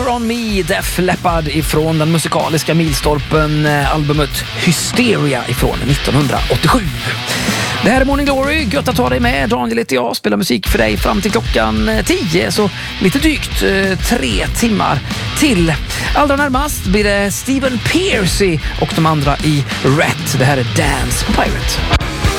On Me, Def Leppard ifrån den musikaliska milstolpen, albumet Hysteria ifrån 1987. Det här är Morning Glory, gött att ta dig med. Daniel heter jag, spelar musik för dig fram till klockan 10, så lite drygt 3 timmar till. Allra närmast blir det Steven Pearcy och de andra i Rätt. Det här är Dance på Pirate.